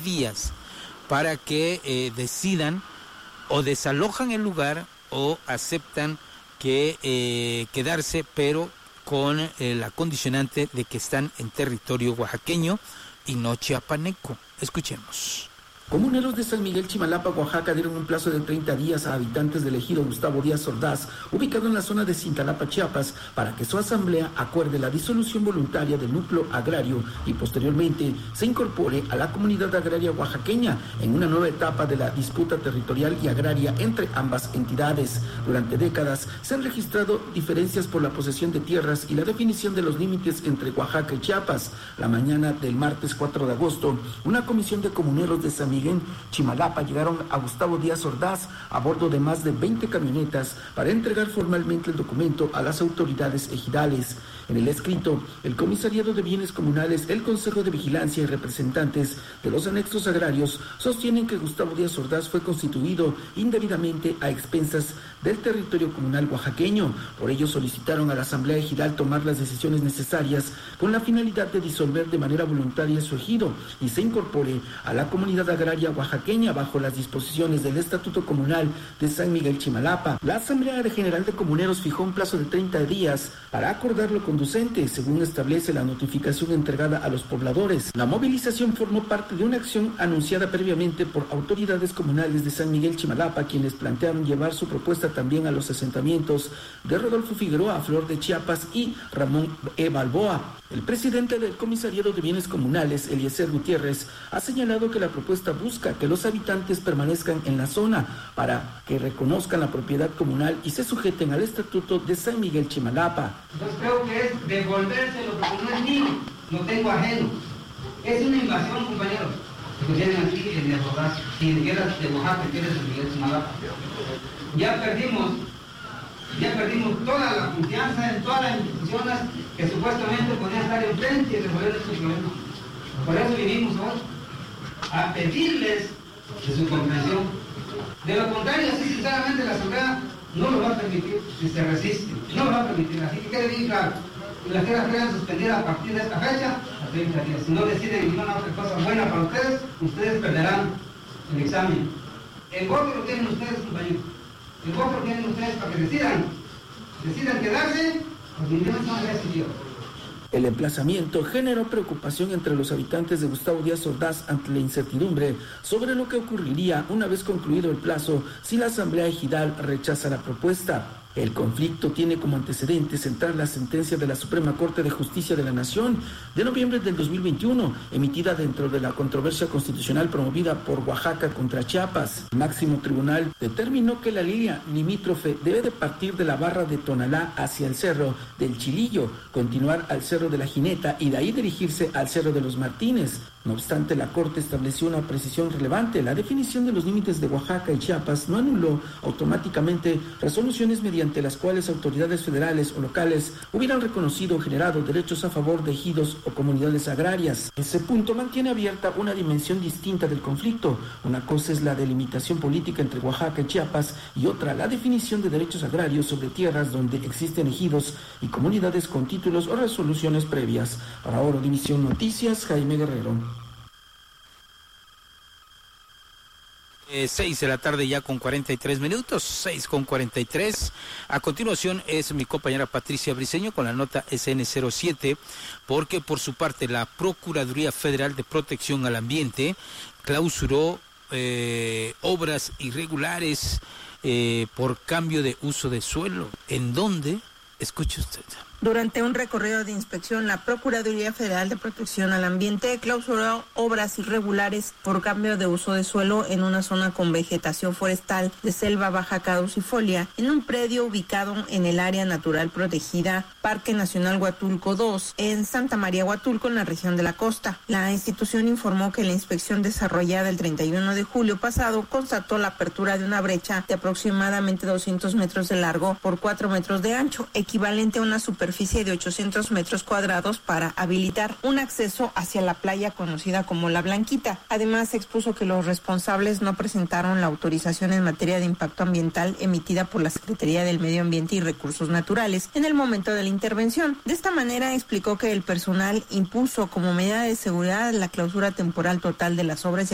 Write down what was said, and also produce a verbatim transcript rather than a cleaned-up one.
días para que eh, decidan o desalojan el lugar o aceptan que eh, quedarse, pero con eh, la condicionante de que están en territorio oaxaqueño y no chiapaneco. Escuchemos. Comuneros de San Miguel Chimalapa, Oaxaca, dieron un plazo de treinta días a habitantes del ejido Gustavo Díaz Ordaz, ubicado en la zona de Cintalapa, Chiapas, para que su asamblea acuerde la disolución voluntaria del núcleo agrario y posteriormente se incorpore a la comunidad agraria oaxaqueña en una nueva etapa de la disputa territorial y agraria entre ambas entidades. Durante décadas se han registrado diferencias por la posesión de tierras y la definición de los límites entre Oaxaca y Chiapas. La mañana del martes cuatro de agosto, una comisión de comuneros de San Miguel Chimalapa llegaron a Gustavo Díaz Ordaz a bordo de más de veinte camionetas para entregar formalmente el documento a las autoridades ejidales. En el escrito, el Comisariado de Bienes Comunales, el Consejo de Vigilancia y representantes de los anexos agrarios sostienen que Gustavo Díaz Ordaz fue constituido indebidamente a expensas del territorio comunal oaxaqueño. Por ello solicitaron a la Asamblea Ejidal tomar las decisiones necesarias con la finalidad de disolver de manera voluntaria su ejido y se incorpore a la comunidad agraria oaxaqueña bajo las disposiciones del Estatuto Comunal de San Miguel Chimalapa. La Asamblea General de Comuneros fijó un plazo de treinta días para acordarlo conducente, según establece la notificación entregada a los pobladores. La movilización formó parte de una acción anunciada previamente por autoridades comunales de San Miguel Chimalapa, quienes plantearon llevar su propuesta también a los asentamientos de Rodolfo Figueroa, Flor de Chiapas y Ramón E. Balboa. El presidente del Comisariado de Bienes Comunales, Eliezer Gutiérrez, ha señalado que la propuesta busca que los habitantes permanezcan en la zona para que reconozcan la propiedad comunal y se sujeten al Estatuto de San Miguel Chimalapa. Entonces creo que es devolvérselo porque no es mío, lo tengo ajeno. Es una invasión, compañeros, que tienen aquí en el Ordaz, si quieras de Oaxaca, quieres de San Miguel Chimalapa. Ya perdimos, ya perdimos toda la confianza en todas las instituciones que supuestamente podían estar enfrente y resolver estos problemas. Por eso vinimos hoy a pedirles de su comprensión. De lo contrario, así sinceramente la Asamblea no lo va a permitir si se resiste, no lo va a permitir, así que quede bien claro. Y las tierras quedan suspendidas a partir de esta fecha a treinta días. Si no deciden ninguna otra cosa buena para ustedes, ustedes perderán el examen. El voto lo tienen ustedes, compañeros. El voto lo tienen ustedes para que decidan. Decidan quedarse, pues ninguno no ha decidido. El emplazamiento generó preocupación entre los habitantes de Gustavo Díaz Ordaz ante la incertidumbre sobre lo que ocurriría una vez concluido el plazo si la Asamblea Ejidal rechaza la propuesta. El conflicto tiene como antecedente central la sentencia de la Suprema Corte de Justicia de la Nación de noviembre del dos mil veintiuno, emitida dentro de la controversia constitucional promovida por Oaxaca contra Chiapas. El máximo tribunal determinó que la línea limítrofe debe de partir de la barra de Tonalá hacia el cerro del Chilillo, continuar al cerro de la Jineta y de ahí dirigirse al cerro de los Martínez. No obstante, la Corte estableció una precisión relevante. La definición de los límites de Oaxaca y Chiapas no anuló automáticamente resoluciones mediante las cuales autoridades federales o locales hubieran reconocido o generado derechos a favor de ejidos o comunidades agrarias. Ese punto mantiene abierta una dimensión distinta del conflicto. Una cosa es la delimitación política entre Oaxaca y Chiapas y otra la definición de derechos agrarios sobre tierras donde existen ejidos y comunidades con títulos o resoluciones previas. Para Oro División Noticias, Jaime Guerrero. Eh, seis de la tarde ya con cuarenta y tres minutos, seis con cuarenta y tres. A continuación es mi compañera Patricia Briceño con la nota S N cero siete, porque por su parte la Procuraduría Federal de Protección al Ambiente clausuró eh, obras irregulares eh, por cambio de uso de suelo. ¿En dónde? Escuche usted. Durante un recorrido de inspección, la Procuraduría Federal de Protección al Ambiente clausuró obras irregulares por cambio de uso de suelo en una zona con vegetación forestal de selva baja caducifolia en un predio ubicado en el área natural protegida Parque Nacional Huatulco dos en Santa María Huatulco, en la región de la costa. La institución informó que la inspección desarrollada el treinta y uno de julio pasado constató la apertura de una brecha de aproximadamente doscientos metros de largo por cuatro metros de ancho, equivalente a una superficie de ochocientos metros cuadrados para habilitar un acceso hacia la playa conocida como La Blanquita. Además, expuso que los responsables no presentaron la autorización en materia de impacto ambiental emitida por la Secretaría del Medio Ambiente y Recursos Naturales en el momento de la intervención. De esta manera, explicó que el personal impuso como medida de seguridad la clausura temporal total de las obras